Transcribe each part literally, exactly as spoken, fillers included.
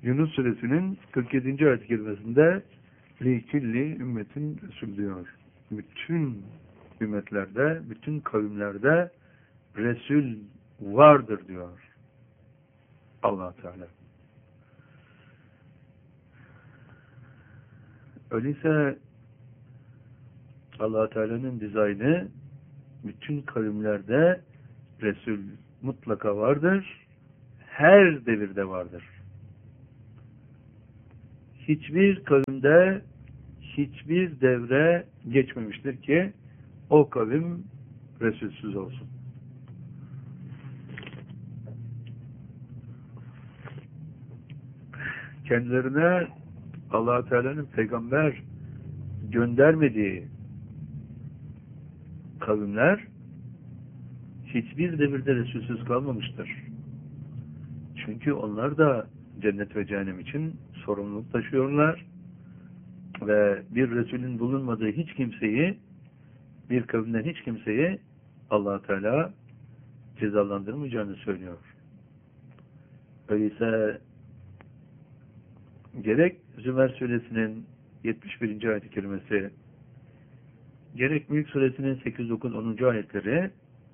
Yunus suresinin kırk yedinci ayet-i kerimesinde "Likilli ümmetin Resul" diyor. Bütün ümmetlerde, bütün kavimlerde Resul vardır diyor Allah Teala. Öyleyse Allah Teala'nın dizaynı bütün kavimlerde Resul mutlaka vardır. Her devirde vardır. Hiçbir kavimde hiçbir devre geçmemiştir ki o kavim Resulsüz olsun. Kendilerine Allah Teala'nın peygamber göndermediği kavimler hiçbir devirde Resulsüz kalmamıştır. Çünkü onlar da cennet ve cehennem için sorumluluk taşıyorlar ve bir Resulün bulunmadığı hiç kimseyi, bir kavimden hiç kimseyi Allah Teala cezalandırmayacağını söylüyor. Öyleyse gerek Zümer suresinin yetmiş birinci ayet-i kerimesi, gerek Mülk suresinin sekiz, dokuz, onuncu ayetleri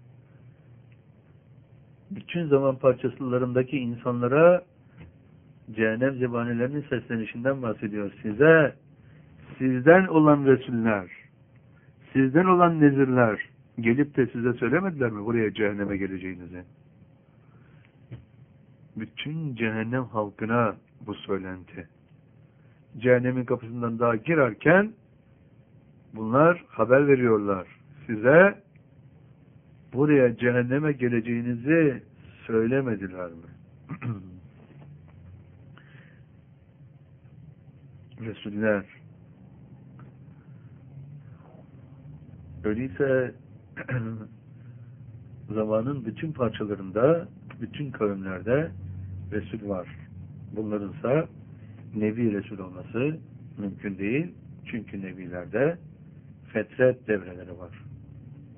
bütün zaman parçasılarındaki insanlara cehennem zebanilerinin seslenişinden bahsediyor. Size, sizden olan Resuller, sizden olan nezirler gelip de size söylemediler mi buraya cehenneme geleceğinizi? Bütün cehennem halkına bu söylenti. Cehennemin kapısından daha girerken bunlar haber veriyorlar. Size buraya cehenneme geleceğinizi söylemediler mi? Resuller. Öyleyse zamanın bütün parçalarında, bütün kavimlerde Resul var. Bunlarınsa Nebi Resul olması mümkün değil. Çünkü Nebilerde fetret devreleri var.